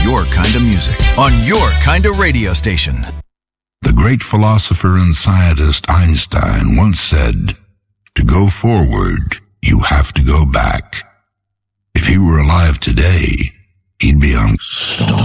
your kind of music on your kind of radio station. The great philosopher and scientist Einstein once said, "To go forward, you have to go back." If he were alive today, he'd be on. Stop.